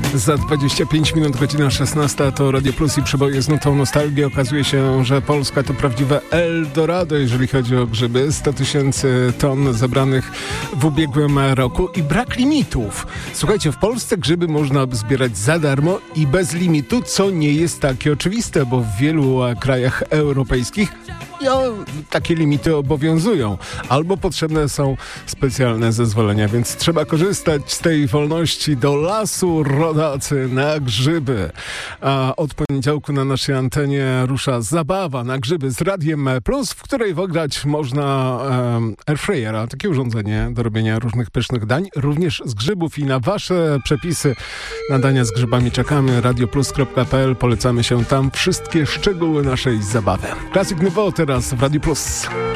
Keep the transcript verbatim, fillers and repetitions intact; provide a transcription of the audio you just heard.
Za dwadzieścia pięć minut, godzina szesnasta, to Radio Plus i przeboje z nutą nostalgii. Okazuje się, że Polska to prawdziwe Eldorado, jeżeli chodzi o grzyby. sto tysięcy ton zebranych w ubiegłym roku i brak limitów. Słuchajcie, w Polsce grzyby można zbierać za darmo i bez limitu, co nie jest takie oczywiste, bo w wielu krajach europejskich no, takie limity obowiązują. Albo potrzebne są specjalne zezwolenia, więc trzeba korzystać z tej wolności. Do lasu, rodacy, na grzyby. A od poniedziałku na naszej antenie rusza zabawa na grzyby z Radiem Plus, w której wygrać można um, airfryera, takie urządzenie do robienia różnych pysznych dań, również z grzybów. I na wasze przepisy na dania z grzybami czekamy. radioplus kropka p l. Polecamy się tam wszystkie szczegóły naszej zabawy. Classic Nouveau teraz w Radiu Plus.